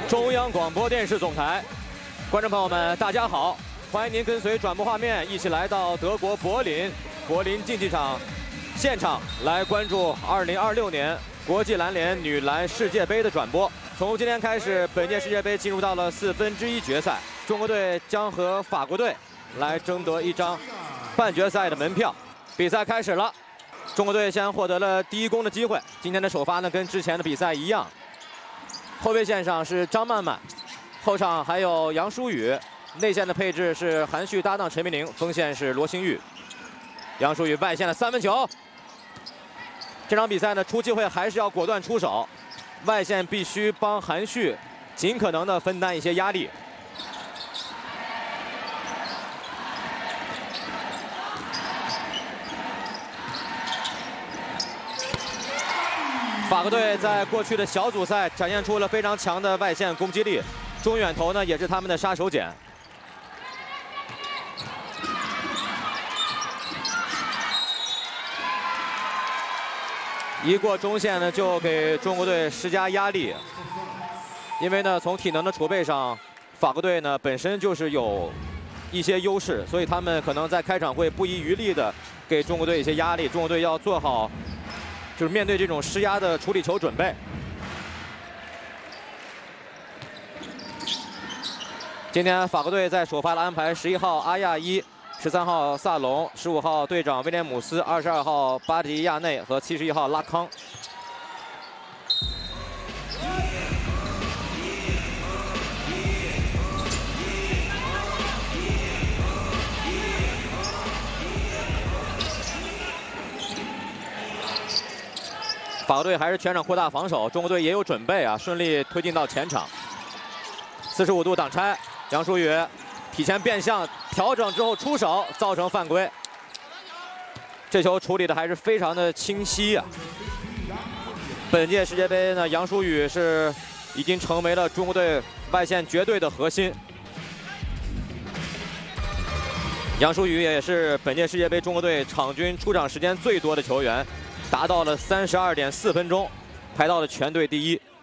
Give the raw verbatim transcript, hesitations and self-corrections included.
中央广播电视总台，观众朋友们，大家好！欢迎您跟随转播画面一起来到德国柏林柏林竞技场现场，来关注二零二六年国际篮联女篮世界杯的转播。从今天开始，本届世界杯进入到了四分之一决赛，中国队将和法国队来争夺一张半决赛的门票。比赛开始了，中国队先获得了第一攻的机会。今天的首发呢，跟之前的比赛一样。 后卫线上是张曼曼，后场还有杨舒雨，内线的配置是韩旭搭档陈明玲，锋线是罗星玉。杨舒雨外线的三分球。这场比赛呢，出机会还是要果断出手，外线必须帮韩旭尽可能的分担一些压力。 法国队在过去的小组赛展现出了非常强的外线攻击力，中远投呢也是他们的杀手锏。一过中线呢，就给中国队施加压力，因为呢从体能的储备上，法国队呢本身就是有一些优势，所以他们可能在开场会不遗余力的给中国队一些压力，中国队要做好。 就是面对这种施压的处理球准备。今天法国队在首发了安排十一号阿亚伊、十三号萨隆、十五号队长威廉姆斯、二十二号巴迪亚内和七十一号拉康。 法国队还是全场扩大防守，中国队也有准备啊，顺利推进到前场。四十五度挡拆，杨舒雨提前变向调整之后出手，造成犯规。这球处理的还是非常的清晰啊。本届世界杯呢，杨舒雨是已经成为了中国队外线绝对的核心。杨舒雨也是本届世界杯中国队场均出场时间最多的球员。 达到了三十二点四分钟，排到了全队第一。